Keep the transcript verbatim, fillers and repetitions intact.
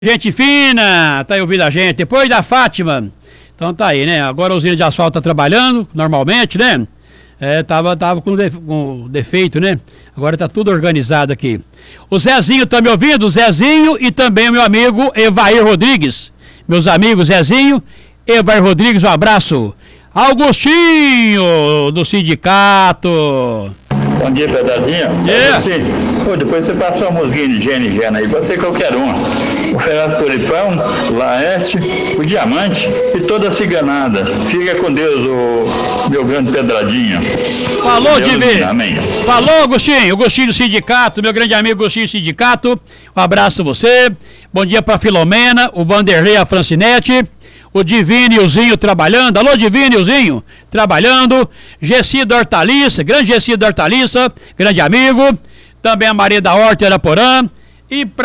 Gente fina, tá aí ouvindo a gente. Depois da Fátima. Então tá aí, né? Agora a usina de asfalto tá trabalhando normalmente, né? É, tava, tava com, defe, com defeito, né? Agora tá tudo organizado aqui. O Zezinho tá me ouvindo? O Zezinho e também o meu amigo Evair Rodrigues. Meus amigos Zezinho, Evair Rodrigues, um abraço. Augustinho, do sindicato. Bom dia, Pedradinha. Yeah. Assim, pô, depois você passa uma musiquinha de Gene e Gena aí, pode ser qualquer uma. O Fernando Tulipão, o Laerte, o Diamante e toda a ciganada. Fica com Deus, o meu grande Pedradinha. Falou, Divi. Amém. Falou, Agostinho. Agostinho do sindicato, meu grande amigo Agostinho do sindicato. Um abraço a você. Bom dia pra Filomena, o Vanderlei, a Francinete. O Divino e o Zinho trabalhando. Alô, Divino e o Zinho trabalhando. Gessi da Hortaliça, grande Gessi da Hortaliça, grande amigo. Também a Maria da Horta e Araporã. E pra